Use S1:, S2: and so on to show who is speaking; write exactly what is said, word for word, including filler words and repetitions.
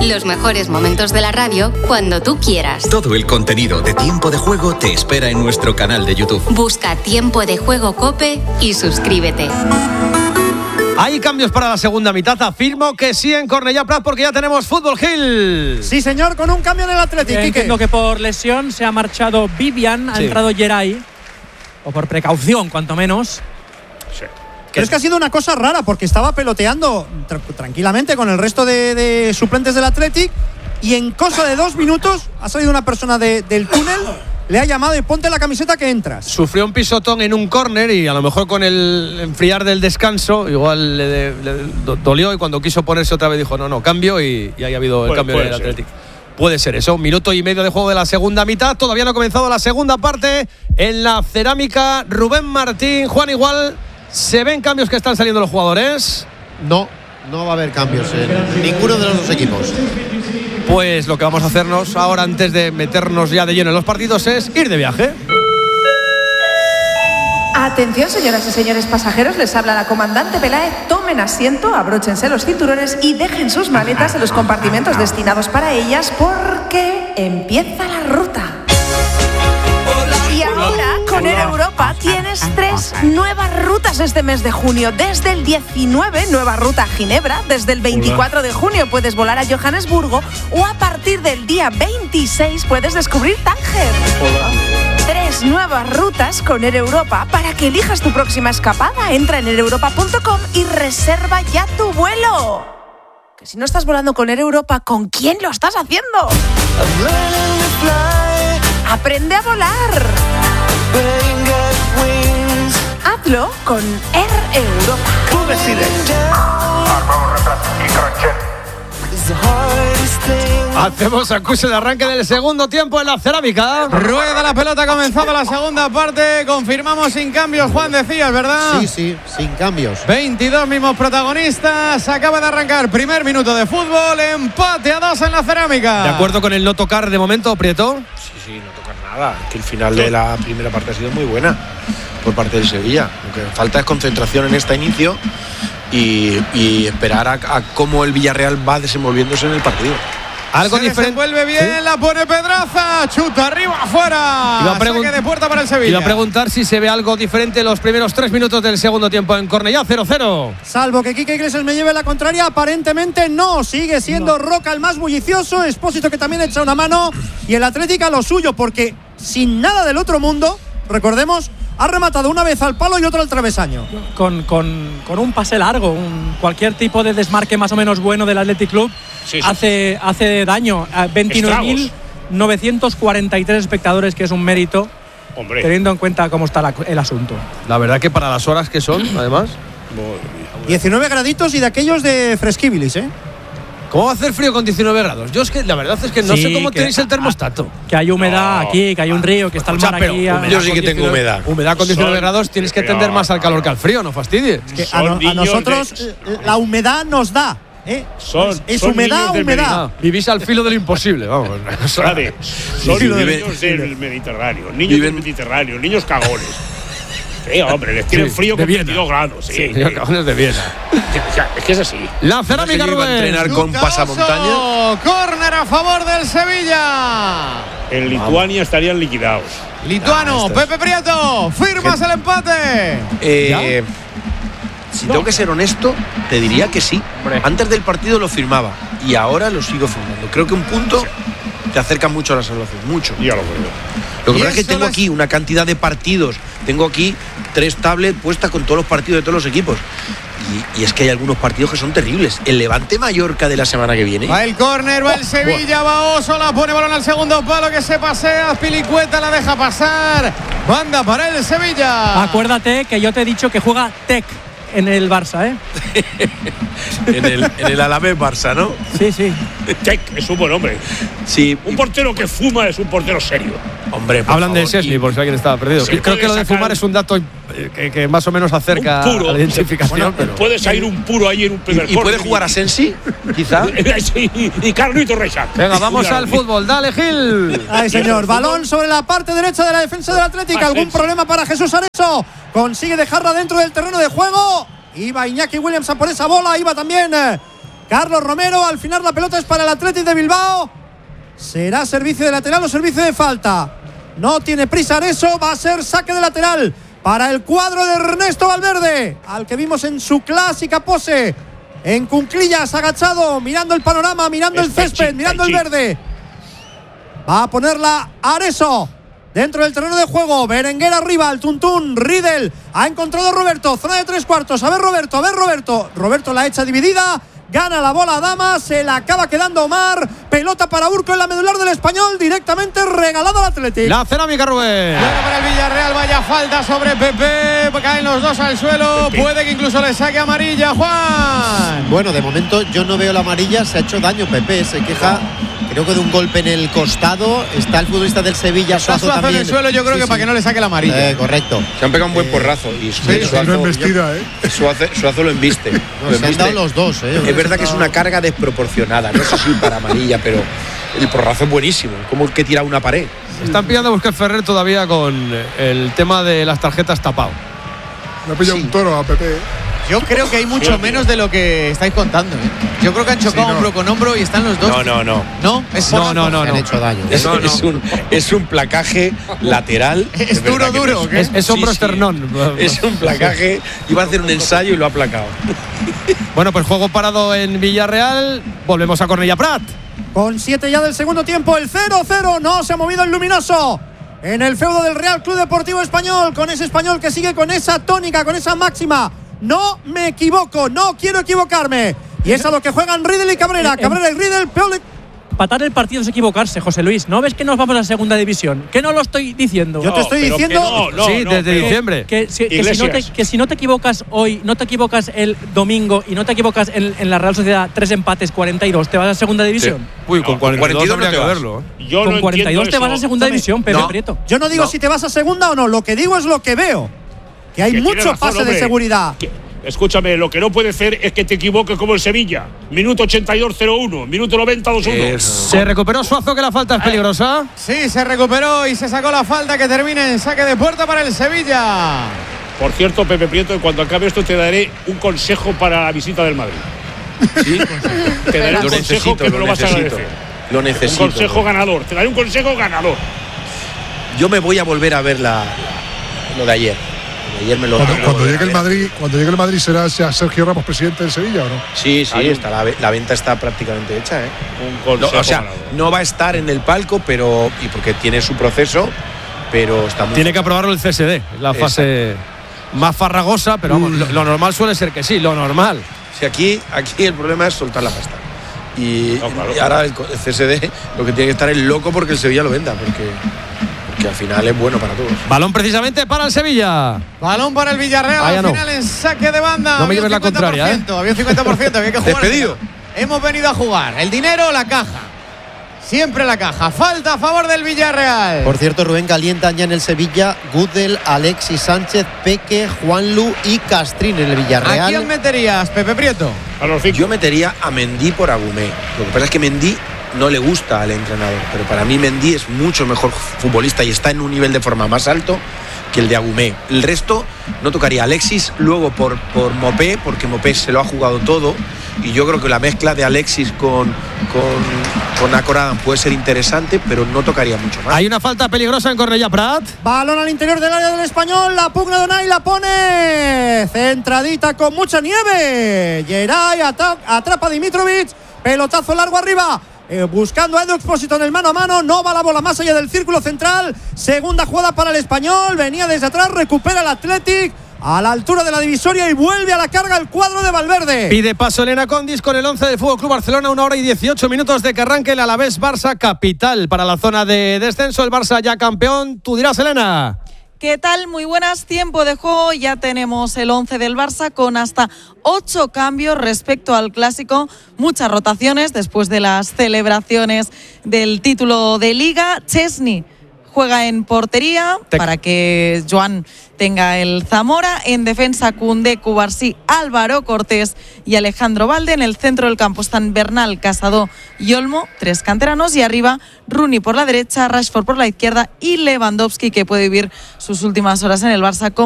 S1: Los mejores momentos de la radio cuando tú quieras.
S2: Todo el contenido de Tiempo de Juego te espera en nuestro canal de YouTube.
S1: Busca Tiempo de Juego COPE y suscríbete.
S3: Hay cambios para la segunda mitad. Afirmo que sí en Cornellà Prat porque ya tenemos Fútbol Gil.
S4: Sí, señor, con un cambio en el Athletic.
S5: Entiendo que por lesión se ha marchado Vivian, ha
S3: sí.
S5: entrado Geray. O por precaución, cuanto menos.
S4: Sí. Pero es que ha sido una cosa rara porque estaba peloteando tra- tranquilamente con el resto de, de suplentes del Athletic y en cosa de dos minutos ha salido una persona de, del túnel, le ha llamado y ponte la camiseta que entras.
S3: Sufrió un pisotón en un córner y a lo mejor con el enfriar del descanso igual le, le dolió y cuando quiso ponerse otra vez dijo no, no, cambio y, y ahí ha habido el
S6: puede,
S3: cambio
S6: puede
S3: del
S6: ser.
S3: Athletic. Puede ser eso, un minuto y medio de juego de la segunda mitad, todavía no ha comenzado la segunda parte. En la cerámica, Rubén Martín, Juan Igual, ¿se ven cambios que están saliendo los jugadores?
S7: No, no va a haber cambios en ninguno de los dos equipos.
S3: Pues lo que vamos a hacernos ahora antes de meternos ya de lleno en los partidos es ir de viaje.
S8: Atención, señoras y señores pasajeros, les habla la comandante Peláez. Tomen asiento, abróchense los cinturones y dejen sus maletas en los compartimentos destinados para ellas porque empieza la ruta. Y ahora, con Air Europa, tienes tres nuevas rutas este mes de junio. Desde el diecinueve, nueva ruta a Ginebra. Desde el veinticuatro de junio puedes volar a Johannesburgo. O a partir del día veintiséis puedes descubrir Tánger. Tres nuevas rutas con Air Europa para que elijas tu próxima escapada. Entra en air europa punto com y reserva ya tu vuelo. Que si no estás volando con Air Europa, ¿con quién lo estás haciendo? Aprende a volar. Hazlo con Air Europa.
S6: Tú decides.
S3: Hacemos acuse de arranque del segundo tiempo en la cerámica.
S4: Rueda la pelota, ha comenzado la segunda parte. Confirmamos sin cambios, Juan, decías, ¿verdad?
S7: Sí, sí, sin cambios.
S4: veintidós mismos protagonistas. Acaba de arrancar primer minuto de fútbol. Empate a dos en la cerámica.
S3: ¿De acuerdo con el no tocar de momento, Prieto?
S6: Sí, sí, no tocar nada. Que el final de la primera parte ha sido muy buena por parte del Sevilla. Lo que falta es concentración en este inicio y, y esperar a, a cómo el Villarreal va desenvolviéndose en el partido.
S3: Algo
S4: Se
S3: diferente.
S4: desenvuelve bien, ¿sí? La pone Pedraza, chuta arriba, afuera.
S3: Iba a pregun-
S4: Saque de puerta para el Sevilla.
S3: Iba a preguntar si se ve algo diferente en los primeros tres minutos del segundo tiempo en Cornellà, cero cero.
S4: Salvo que Quique Iglesias me lleve la contraria, aparentemente no. Sigue siendo no. Roca el más bullicioso, Expósito que también echa una mano y el Atlético a lo suyo, porque sin nada del otro mundo, recordemos, ha rematado una vez al palo y otra al travesaño.
S5: Con, con, con un pase largo, un, cualquier tipo de desmarque más o menos bueno del Athletic Club sí, sí. Hace, hace daño. veintinueve mil novecientos cuarenta y tres espectadores, que es un mérito, hombre, teniendo en cuenta cómo está la, el asunto.
S3: La verdad que para las horas que son, además.
S4: diecinueve graditos y de aquellos de fresquibilis, ¿eh?
S3: ¿Cómo va a hacer frío con diecinueve grados? Yo es que la verdad es que no sí, sé cómo tenéis el termostato.
S5: Que hay humedad no. aquí, que hay un río, que está el mar aquí.
S6: Yo sí que tengo humedad.
S3: Humedad con diecinueve grados tienes que tender más al calor que al frío, no fastidies.
S4: Es que a, no, a nosotros de... la humedad nos da. ¿Eh?
S6: Son,
S4: es
S6: son
S4: humedad, humedad.
S3: Ah, vivís al filo de lo imposible, vamos.
S6: Vale. Son sí, niños del Mediterráneo, niños viven. del Mediterráneo, niños cagones. Sí, hombre, les tienen sí, frío con veintidós grados. Sí, sí,
S3: sí. Cagones de Viena.
S6: Es que es así.
S3: La cerámica, Rubén.
S6: Iba a entrenar con pasamontaña.
S4: Córner a favor del Sevilla.
S6: En Lituania estarían liquidados.
S4: Lituano, ah, Pepe Prieto, firmas ¿Qué? el empate.
S6: Eh, si no. tengo que ser honesto, te diría que sí. Hombre. Antes del partido lo firmaba y ahora lo sigo firmando. Creo que un punto sí. te acerca mucho a la salvación, mucho. Ya lo creo. Lo que pasa es que tengo aquí una cantidad de partidos, tengo aquí tres tablets puestas con todos los partidos de todos los equipos. Y, y es que hay algunos partidos que son terribles. El Levante Mallorca de la semana que viene.
S4: Va el córner, va el Sevilla, va Oso, la pone balón al segundo palo que se pasea, Pilicueta la deja pasar. Banda para el Sevilla.
S5: Acuérdate que yo te he dicho que juega Tec en el Barça, ¿eh?
S6: en, el, en el Alavés Barça, ¿no?
S5: Sí, sí.
S6: Tec es un buen hombre. Sí. Un portero que fuma es un portero serio. Hombre, por
S3: hablan
S6: favor,
S3: de Szczęsny, por si alguien estaba perdido. Creo que lo de fumar es un dato que, que más o menos acerca
S6: puro,
S3: a la identificación.
S6: Bueno, pero puede salir un puro ahí en un primer
S7: ¿Y, y puede jugar a Sensi, quizá?
S6: Sí, y Carlito Reixac.
S3: Venga, vamos al fútbol. Dale, Gil.
S4: Ay, señor. Balón sobre la parte derecha de la defensa del Atlético. ¿Algún problema para Jesús Areso? Consigue dejarla dentro del terreno de juego. Iba Iñaki Williams a por esa bola. Iba también Carlos Romero. Al final la pelota es para el Athletic de Bilbao. ¿Será servicio de lateral o servicio de falta? No tiene prisa Areso. Va a ser saque de lateral para el cuadro de Ernesto Valverde, al que vimos en su clásica pose en cuclillas, agachado, mirando el panorama, mirando el césped, mirando el verde. Va a ponerla Areso dentro del terreno de juego. Berenguer arriba, el tuntún. Riedel ha encontrado a Roberto, zona de tres cuartos. A ver Roberto, a ver Roberto. Roberto la echa dividida. Gana la bola Dama, se la acaba quedando Omar. Pelota para Urco en la medular del Español, directamente regalado al Athletic.
S3: La cerámica, Rubén.
S9: Bueno, para el Villarreal, vaya falta sobre Pepe. Caen los dos al suelo. Pepe. Puede que incluso le saque amarilla, Juan.
S7: Bueno, de momento yo no veo la amarilla. Se ha hecho daño Pepe. Se queja, creo que de un golpe en el costado. Está el futbolista del Sevilla,
S9: Está
S7: Suazo,
S9: Suazo
S7: también.
S9: en el suelo, yo creo sí, que sí. para que no le saque la amarilla.
S7: Eh, correcto.
S6: Se han pegado un buen
S7: eh,
S6: porrazo. Y
S10: sí,
S6: Suazo,
S10: no embestida, ¿eh?
S6: Suazo, Suazo lo embiste.
S7: No,
S6: lo
S7: se
S6: embiste.
S7: han dado los dos, ¿eh?
S6: Es verdad que es una carga desproporcionada. No sé si para amarilla, pero el porrazo es buenísimo. Como el que tira una pared.
S3: Están pillando a buscar Ferrer todavía con el tema de las tarjetas tapado.
S10: Me ha pillado sí. un toro a Pepe.
S9: Yo creo que hay mucho menos de lo que estáis contando, ¿eh? Yo creo que han chocado sí, no. hombro con hombro y están los dos.
S6: No, no, no.
S9: ¿No? Es
S3: no, no, no, no.
S7: Han hecho daño.
S6: Es,
S3: no, no.
S6: es, un, es un placaje lateral.
S9: Es, es duro, duro.
S3: No es, es hombro sí, esternón.
S6: Sí. Es un placaje. Iba a hacer un ensayo y lo ha aplacado.
S3: Bueno, pues juego parado en Villarreal. Volvemos a Cornellà Prat.
S4: Con siete ya del segundo tiempo, el cero cero. No se ha movido el luminoso en el feudo del Real Club Deportivo Español. Con ese Español que sigue con esa tónica, con esa máxima. No me equivoco, no quiero equivocarme. Y es a lo que juegan Riedel y Cabrera. Cabrera y Riedel, peor.
S5: Empatar el partido es equivocarse, José Luis. ¿No ves que nos vamos a segunda división? ¿Que no lo estoy diciendo?
S4: Yo te estoy
S5: no,
S4: diciendo.
S3: No, no, sí, no, desde
S5: que,
S3: diciembre.
S5: Que, que, que, si no te, que si no te equivocas hoy, no te equivocas el domingo y no te equivocas en, en la Real Sociedad, tres empates, cuarenta y dos, ¿te vas a segunda división?
S3: Sí. Uy, con
S6: no,
S3: cuarenta y dos,
S6: cuarenta y dos
S3: habría que
S6: no
S3: verlo.
S6: Yo
S5: con
S6: no
S5: cuarenta y dos te
S6: eso.
S5: vas a segunda división, Pepe
S6: no.
S5: Prieto.
S4: Yo no digo
S6: no.
S4: si te vas a segunda o no. Lo que digo es lo que veo. Que hay que mucho razón, pase hombre. de seguridad.
S11: Que Escúchame, lo que no puede ser es que te equivoques como el Sevilla. Minuto ochenta y dos, cero uno. Minuto noventa, dos uno.
S3: Se recuperó Suazo, que la falta es peligrosa.
S9: Sí, se recuperó y se sacó la falta que termina en saque de puerta para el Sevilla.
S11: Por cierto, Pepe Prieto, cuando acabe esto te daré un consejo para la visita del Madrid.
S6: ¿Sí?
S11: Te daré un
S6: lo
S11: consejo que me lo vas a agradecer.
S6: Lo necesito.
S11: Un consejo ganador. Te daré un consejo ganador.
S6: Yo me voy a volver a ver la, la lo de ayer. Ayer me lo
S10: cuando, cuando llegue el Madrid, cuando llegue el Madrid será sea Sergio Ramos presidente del Sevilla, ¿o no?
S6: Sí, sí, está la, la venta está prácticamente hecha, ¿eh?
S11: Un
S6: no, o sea, no va a estar en el palco, pero y porque tiene su proceso, pero está muy
S3: tiene que aprobarlo el C S D, la fase exacto. más farragosa, pero vamos, lo, lo normal suele ser que sí, lo normal.
S6: Si aquí, aquí el problema es soltar la pasta. Y, no, claro, y ahora el, el C S D lo que tiene que estar es loco porque el Sevilla lo venda, porque que al final es bueno para todos.
S3: Balón precisamente para el Sevilla.
S9: Balón para el Villarreal. Ah, al no. final en saque de banda.
S3: No me lleves la contraria, ¿eh?
S9: Había un cincuenta por ciento, había que jugar.
S6: Despedido.
S9: Hemos venido a jugar. El dinero, la caja. Siempre la caja. Falta a favor del Villarreal.
S7: Por cierto, Rubén, calientan ya en el Sevilla Gudel, Alexis Sánchez, Peque, Juanlu y Castrín en el Villarreal.
S9: ¿A quién meterías, Pepe Prieto?
S11: A los cinco.
S6: Yo metería a Mendy por Agumé. Lo que pasa es que Mendy no le gusta al entrenador, pero para mí Mendy es mucho mejor futbolista y está en un nivel de forma más alto que el de Agumé. El resto no tocaría a Alexis, luego por, por Mopé, porque Mopé se lo ha jugado todo y yo creo que la mezcla de Alexis con, con, con Akoran puede ser interesante, pero no tocaría mucho más.
S3: Hay una falta peligrosa en Cornellà Prat.
S4: Balón al interior del área del Español, la pugna de Unai, la pone centradita con mucha nieve. Geray atrapa a Dimitrovic, pelotazo largo arriba. Eh, buscando a Edu Expósito en el mano a mano, no va la bola más allá del círculo central. Segunda jugada para el Español, venía desde atrás, recupera el Athletic a la altura de la divisoria y vuelve a la carga el cuadro de Valverde.
S3: Pide paso Elena Condis con el once del Fútbol Club Barcelona, una hora y dieciocho minutos de que arranque el Alavés Barça capital para la zona de descenso. El Barça ya campeón, tú dirás, Elena.
S12: ¿Qué tal? Muy buenas, tiempo de juego, ya tenemos el once del Barça con hasta ocho cambios respecto al Clásico, muchas rotaciones después de las celebraciones del título de Liga. Chesney juega en portería Tec. para que Joan tenga el Zamora. En defensa, Koundé, Cubarsí, Álvaro Cortés y Alejandro Valde. En el centro del campo están Bernal, Casado y Olmo, tres canteranos. Y arriba, Rooney por la derecha, Rashford por la izquierda y Lewandowski, que puede vivir sus últimas horas en el Barça con